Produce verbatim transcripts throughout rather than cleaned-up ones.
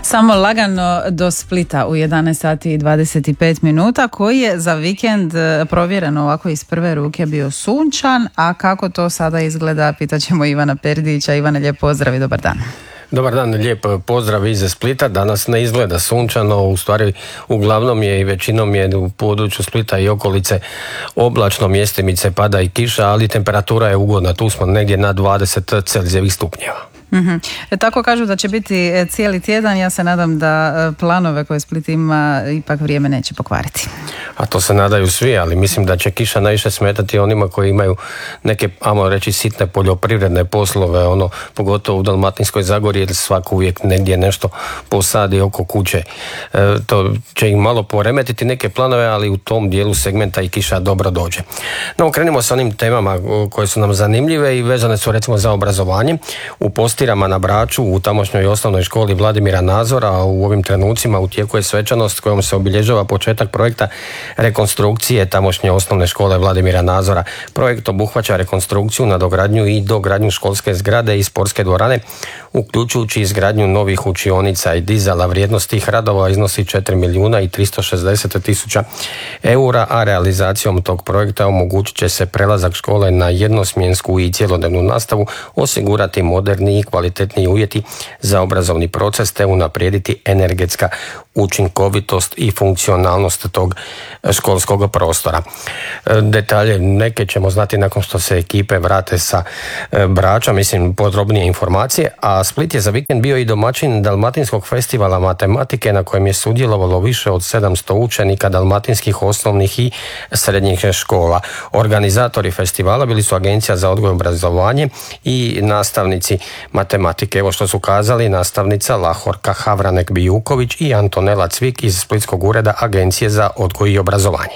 Samo lagano do Splita u jedanaest sati i dvadeset pet minuta, koji je za vikend provjereno ovako iz prve ruke bio sunčan, a kako to sada izgleda, pitaćemo Ivana Perdića. Ivane, lijep pozdrav i dobar dan. Dobar dan, lijep pozdrav iz Splita. Danas ne izgleda sunčano, u stvari uglavnom je i većinom je u području Splita i okolice oblačno, mjestimice pada i kiša, ali temperatura je ugodna, tu smo negdje na dvadeset celzijevih stupnjeva. Mm-hmm. E, tako kažu da će biti cijeli tjedan, ja se nadam da planove koje Split ima ipak vrijeme neće pokvariti. A to se nadaju svi, ali mislim da će kiša najviše smetati onima koji imaju neke, ajmo reći, sitne poljoprivredne poslove, ono, pogotovo u Dalmatinskoj Zagori, jer svako uvijek negdje nešto posadi oko kuće. E, to će im malo poremetiti neke planove, ali u tom dijelu segmenta i kiša dobro dođe. No, krenimo sa onim temama koje su nam zanimljive i vezane su recimo za obrazovanje. U Postirama na Braču, u tamošnjoj osnovnoj školi Vladimira Nazora, u ovim trenucima u tijeku je svečanost kojom se obilježava početak projekta rekonstrukcije tamošnje osnovne škole Vladimira Nazora. Projekt obuhvaća rekonstrukciju, nadogradnju i dogradnju školske zgrade i sportske dvorane, uključujući izgradnju novih učionica i dizala. Vrijednost tih radova iznosi četiri milijuna i tristo šezdeset tisuća eura, a realizacijom tog projekta omogućit će se prelazak škole na jednosmjensku i cjelodnevnu nastavu, osigurati moderni i kvalitetniji uvjeti za obrazovni proces te unaprijediti energetska učinkovitost i funkcionalnost tog školskog prostora. Detalje neke ćemo znati nakon što se ekipe vrate sa Brača, mislim podrobnije informacije, a Split je za vikend bio i domaćin Dalmatinskog festivala matematike na kojem je sudjelovalo više od sedamsto učenika dalmatinskih osnovnih i srednjih škola. Organizatori festivala bili su Agencija za odgoj i obrazovanje i nastavnici matematike. Evo što su kazali nastavnica Lahorka Havranek-Bijuković i Antonela Cvik iz Splitskog ureda Agencije za odgoj i obrazovanje.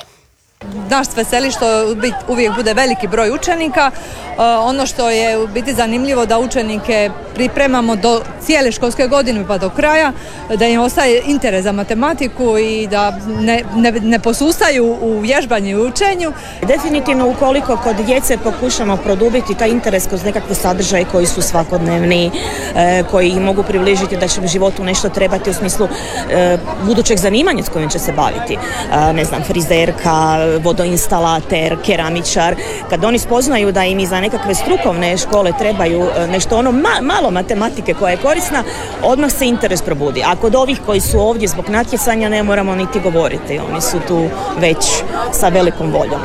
Nas veseli što uvijek bude veliki broj učenika. Ono što je u biti zanimljivo da učenike pripremamo do cijele školske godine pa do kraja, da im ostaje interes za matematiku i da ne, ne, ne posustaju u vježbanju i učenju. Definitivno ukoliko kod djece pokušamo produbiti taj interes kroz nekakve sadržaje koji su svakodnevni, koji im mogu približiti da će u životu nešto trebati u smislu budućeg zanimanja s kojim će se baviti. Ne znam, frizerka, vodoinstalater, keramičar, kad oni spoznaju da im i za nekakve strukovne škole trebaju nešto ono ma, malo matematike koja je korisna, odmah se interes probudi. A kod ovih koji su ovdje zbog natjecanja ne moramo niti govoriti, oni su tu već sa velikom voljom.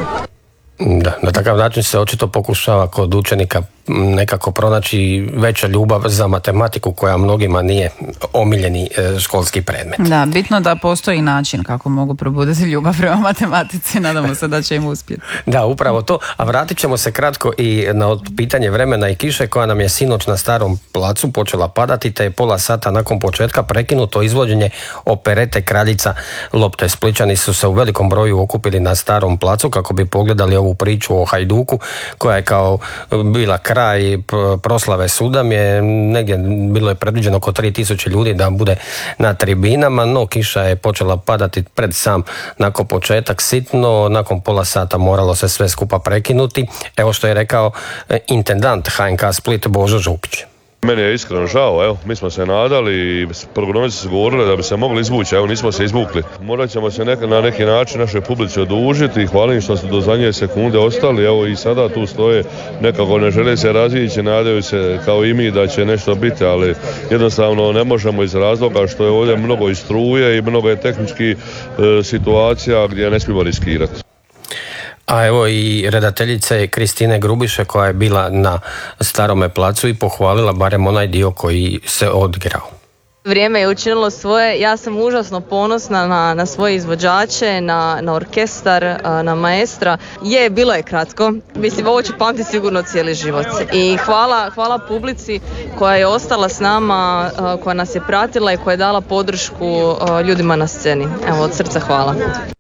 Da, na takav način se očito pokušava kod učenika nekako pronaći veća ljubav za matematiku koja mnogima nije omiljeni školski predmet. Da, bitno da postoji način kako mogu probuditi ljubav prema matematici, nadamo se da će im uspjeti. Da, upravo to, a vratit ćemo se kratko i na pitanje vremena i kiše koja nam je sinoć na Starom placu počela padati, te je pola sata nakon početka prekinuto izvođenje operete Kraljica lopte. Splićani su se u velikom broju okupili na Starom placu kako bi pogledali ovu priču o Hajduku koja je kao bila kraj i proslave Sudam je negdje bilo je predviđeno oko tri tisuće ljudi da bude na tribinama, no kiša je počela padati pred sam nakon početak sitno, nakon pola sata moralo se sve skupa prekinuti. Evo što je rekao intendant H N K Split Božo Župić. Meni je iskreno žao, evo, mi smo se nadali i prognoze su govorile da bi se mogli izvući, evo nismo se izvukli. Morat ćemo se neka, na neki način našoj publici odužiti i hvala im što su do zadnje sekunde ostali, evo i sada tu stoje, nekako ne žele se razići, nadaju se kao i mi da će nešto biti, ali jednostavno ne možemo iz razloga što je ovdje mnogo i struje i mnogo je tehničkih e, situacija gdje ne smijemo riskirati. A evo i redateljice Kristine Grubiše koja je bila na Starome placu i pohvalila barem onaj dio koji se odigrao. Vrijeme je učinilo svoje, ja sam užasno ponosna na, na svoje izvođače, na, na orkestar, na maestra. Je, bilo je kratko, mislim ovo će pamtiti sigurno cijeli život. I hvala, hvala publici koja je ostala s nama, koja nas je pratila i koja je dala podršku ljudima na sceni. Evo, od srca hvala.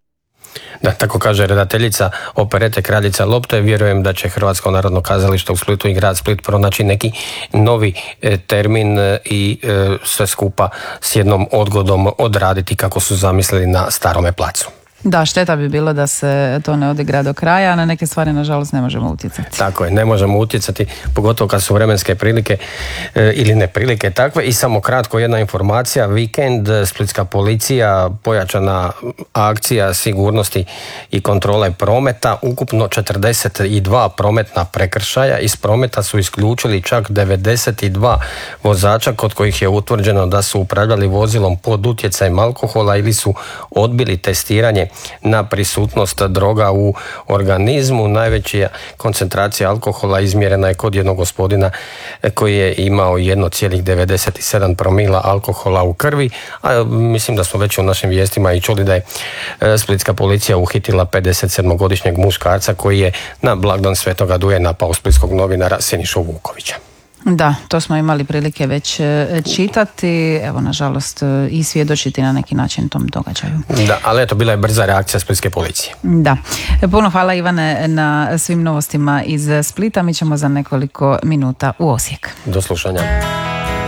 Da, tako kaže redateljica operete Kraljica lopte. Vjerujem da će Hrvatsko narodno kazalište u Splitu i grad Split pronaći neki novi e, termin e, i e, sve skupa s jednom odgodom odraditi kako su zamislili na Starome placu. Da, šteta bi bilo da se to ne odigra do kraja, a na neke stvari nažalost ne možemo utjecati. Tako je, ne možemo utjecati, pogotovo kad su vremenske prilike e, ili neprilike takve. I samo kratko jedna informacija, vikend, splitska policija, pojačana akcija sigurnosti i kontrole prometa, ukupno četrdeset dva prometna prekršaja, iz prometa su isključili čak devedeset dva vozača kod kojih je utvrđeno da su upravljali vozilom pod utjecajem alkohola ili su odbili testiranje na prisutnost droga u organizmu. Najveća koncentracija alkohola izmjerena je kod jednog gospodina koji je imao jedan zarez devedeset sedam promila alkohola u krvi, a mislim da smo već u našim vijestima i čuli da je splitska policija uhitila pedesetsedmogodišnjeg muškarca koji je na blagdan Svetoga Duje napao splitskog novinara Sinišu Vukovića. Da, to smo imali prilike već čitati, evo nažalost i svjedočiti na neki način tom događaju. Da, ali eto, bila je brza reakcija splitske policije. Da, puno hvala Ivane na svim novostima iz Splita, mi ćemo za nekoliko minuta u Osijek. Do slušanja.